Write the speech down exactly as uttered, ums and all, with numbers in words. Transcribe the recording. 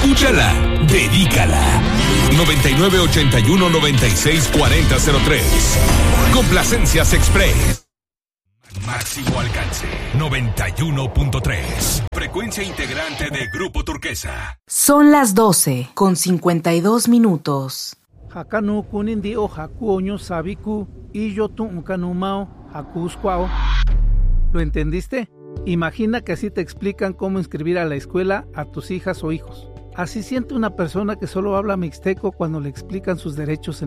Escúchala, dedícala. noventa y nueve ochenta y uno noventa y seis cuarenta cero tres. Complacencias Express. Máximo alcance, noventa y uno punto tres. Frecuencia integrante de Grupo Turquesa. Son las doce con cincuenta y dos minutos. Hakanu kunindi o hakuoño sabiku y yo tu unkanumao hakuskwao. ¿Lo entendiste? Imagina que así te explican cómo inscribir a la escuela a tus hijas o hijos. Así siente una persona que solo habla mixteco cuando le explican sus derechos en